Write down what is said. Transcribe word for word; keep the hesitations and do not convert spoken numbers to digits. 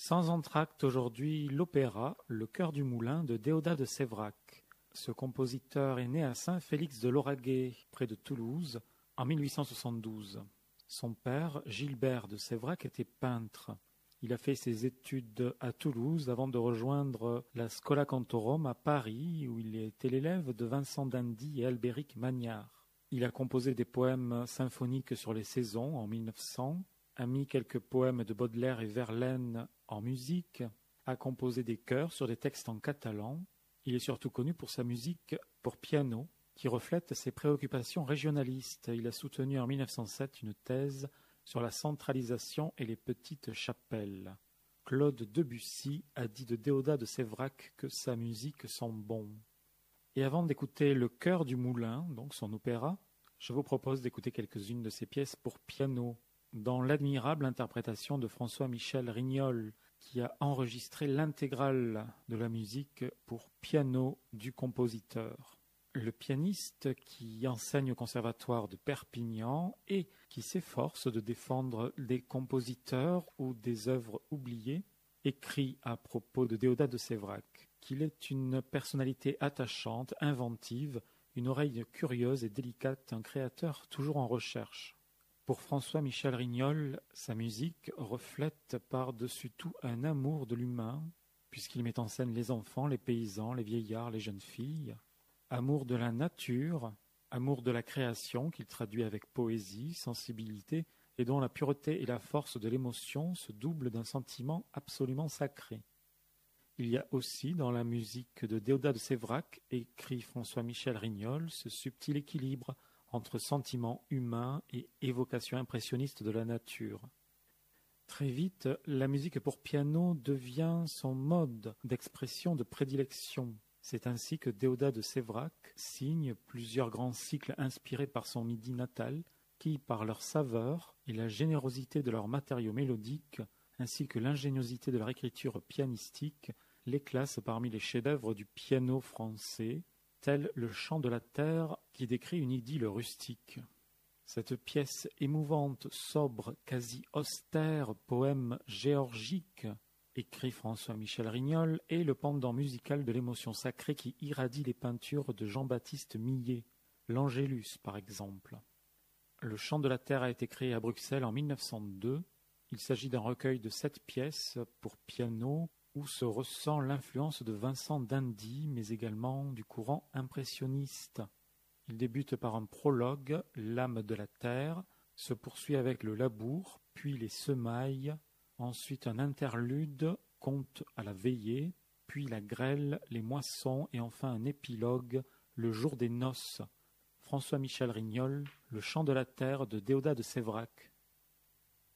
Sans entracte aujourd'hui l'opéra Le Cœur du Moulin de Déodat de Séverac. Ce compositeur est né à Saint-Félix-de-Lauragais, près de Toulouse, en mille huit cent soixante-douze. Son père, Gilbert de Séverac, était peintre. Il a fait ses études à Toulouse avant de rejoindre la Schola Cantorum à Paris, où il était l'élève de Vincent d'Indy et Albéric Magnard. Il a composé des poèmes symphoniques sur les saisons en mille neuf cents, a mis quelques poèmes de Baudelaire et Verlaine en musique, a composé des chœurs sur des textes en catalan. Il est surtout connu pour sa musique pour piano, qui reflète ses préoccupations régionalistes. Il a soutenu en mille neuf cent sept une thèse sur la centralisation et les petites chapelles. Claude Debussy a dit de Déodat de Séverac que sa musique sent bon. Et avant d'écouter Le Cœur du Moulin, donc son opéra, je vous propose d'écouter quelques-unes de ses pièces pour piano, dans l'admirable interprétation de François-Michel Rignol, qui a enregistré l'intégrale de la musique pour piano du compositeur. Le pianiste qui enseigne au conservatoire de Perpignan et qui s'efforce de défendre des compositeurs ou des œuvres oubliées, écrit à propos de Déodat de Séverac qu'il est une personnalité attachante, inventive, une oreille curieuse et délicate, un créateur toujours en recherche. Pour François-Michel Rignol, sa musique reflète par-dessus tout un amour de l'humain, puisqu'il met en scène les enfants, les paysans, les vieillards, les jeunes filles. Amour de la nature, amour de la création qu'il traduit avec poésie, sensibilité, et dont la pureté et la force de l'émotion se doublent d'un sentiment absolument sacré. Il y a aussi dans la musique de Déodat de Séverac, écrit François-Michel Rignol, ce subtil équilibre entre sentiments humains et évocation impressionniste de la nature. Très vite, la musique pour piano devient son mode d'expression de prédilection. C'est ainsi que Déodat de Séverac signe plusieurs grands cycles inspirés par son Midi natal, qui, par leur saveur et la générosité de leurs matériaux mélodiques, ainsi que l'ingéniosité de leur écriture pianistique, les classent parmi les chefs-d'œuvre du piano français, tel le Chant de la terre qui décrit une idylle rustique. Cette pièce émouvante, sobre, quasi austère, poème géorgique, écrit François-Michel Rignol, est le pendant musical de l'émotion sacrée qui irradie les peintures de Jean-Baptiste Millet, l'Angélus par exemple. Le Chant de la terre a été créé à Bruxelles en mille neuf cent deux. Il s'agit d'un recueil de sept pièces pour piano, où se ressent l'influence de Vincent d'Indy, mais également du courant impressionniste. Il débute par un prologue, L'âme de la terre, se poursuit avec le labour, puis les semailles, ensuite un interlude, Conte à la veillée, puis la grêle, les moissons, et enfin un épilogue, Le jour des noces. François-Michel Rignol, Le Chant de la terre de Déodat de Séverac.